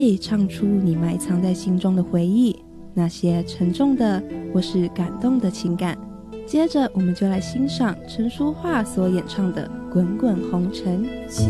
可以唱出你埋藏在心中的回忆，那些沉重的或是感动的情感。接着我们就来欣赏陈淑桦所演唱的《滚滚红尘》。